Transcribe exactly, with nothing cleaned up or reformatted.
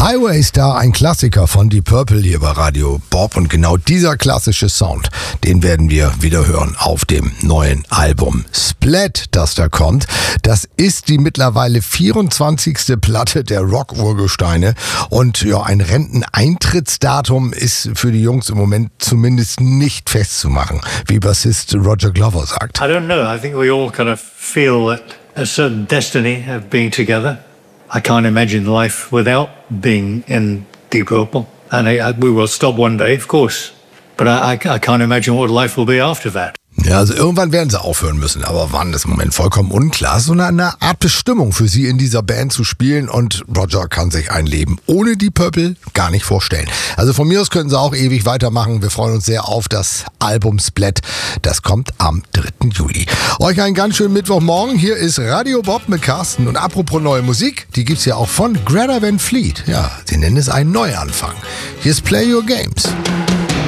Highway Star, ein Klassiker von Deep Purple hier bei Radio Bob. Und genau dieser klassische Sound, den werden wir wieder hören auf dem neuen Album Splat, das da kommt. Das ist die mittlerweile vierundzwanzigste Platte der Rock-Urgesteine. Und ja, ein Renteneintrittsdatum ist für die Jungs im Moment zumindest nicht festzumachen, wie Bassist Roger Glover sagt. I don't know. I think we all kind of feel that a certain destiny of being together. I can't imagine life without being in Deep Purple. And I, I, we will stop one day, of course. But I, I, I can't imagine what life will be after that. Ja, also irgendwann werden sie aufhören müssen, aber wann, ist im Moment vollkommen unklar. So eine, eine Art Bestimmung für sie in dieser Band zu spielen, und Roger kann sich ein Leben ohne Deep Purple gar nicht vorstellen. Also von mir aus könnten sie auch ewig weitermachen. Wir freuen uns sehr auf das Album Splat. Das kommt am dritten Juli. Euch einen ganz schönen Mittwochmorgen. Hier ist Radio Bob mit Carsten. Und apropos neue Musik, die gibt's ja auch von Greta Van Fleet. Ja, sie nennen es einen Neuanfang. Hier ist Play Your Games.